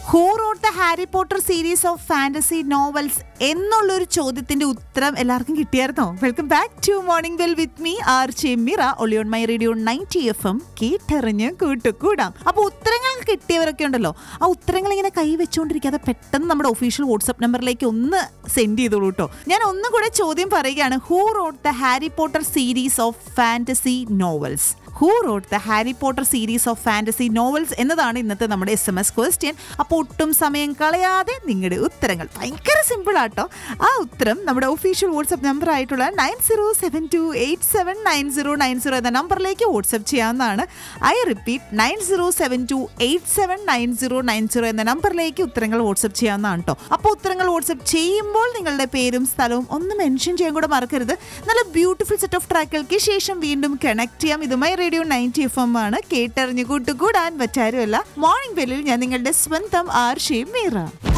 Who wrote the Harry Potter series of fantasy novels എന്നുള്ളൊരു ചോദ്യത്തിന്റെ ഉത്തരം എല്ലാവർക്കും കിട്ടിയായിരുന്നോ? Welcome back to morning well with me RJ മിറ ഒളി on my radio 90 FM കേട്ടറിഞ്ഞ് കൂട്ടുകൂടാം. അപ്പോൾ ഉത്തരങ്ങൾ കിട്ടിയവരൊക്കെ ഉണ്ടല്ലോ, ആ ഉത്തരങ്ങൾ ഇങ്ങനെ കൈവച്ചുകൊണ്ടിരിക്കാതെ പെട്ടെന്ന് നമ്മുടെ ഒഫീഷ്യൽ വാട്സ്ആപ്പ് നമ്പറിലേക്ക് ഒന്ന് സെൻഡ് ചെയ്തോളൂ കേട്ടോ. ഞാൻ ഒന്നും കൂടെ ചോദ്യം പറയുകയാണ്. Who wrote the Harry Potter series of fantasy novels? Who wrote the Harry Potter series of fantasy novels എന്നതാണ് ഇന്നത്തെ നമ്മുടെ SMS ക്വസ്റ്റ്യൻ. അപ്പോൾ ഒട്ടും സമയം കളയാതെ നിങ്ങളുടെ ഉത്തരങ്ങൾ ഭയങ്കര സിമ്പിൾ ആട്ടോ. ആ ഉത്തരം നമ്മുടെ ഒഫീഷ്യൽ വാട്സ്ആപ്പ് നമ്പർ ആയിട്ടുള്ള 9072879090 എന്ന നമ്പറിലേക്ക് വാട്സ്ആപ്പ് ചെയ്യാവുന്നതാണ്. ഐ റിപ്പീറ്റ് 9072879090 എന്ന നമ്പറിലേക്ക് ഉത്തരങ്ങൾ വാട്സ്ആപ്പ് ചെയ്യാവുന്നതാണ് കേട്ടോ. അപ്പോൾ ഉത്തരങ്ങൾ വാട്സ്ആപ്പ് ചെയ്യുമ്പോൾ നിങ്ങളുടെ പേരും സ്ഥലവും ഒന്ന് മെൻഷൻ ചെയ്യാൻ കൂടെ മറക്കരുത്. നല്ല ബ്യൂട്ടിഫുൾ സെറ്റ് ഓഫ് ട്രാക്കുകൾക്ക് ശേഷം വീണ്ടും കണക്ട് ചെയ്യാം. ഇതുമായി റേഡിയോ 90 FM ആണ്. കേട്ടറിഞ്ഞു കൂട്ടുകൂടാൻ പറ്റാരുമല്ല. മോർണിംഗ് ബെല്ലിൽ ഞാൻ നിങ്ങളുടെ സ്വന്തം ആർജെ മീറ.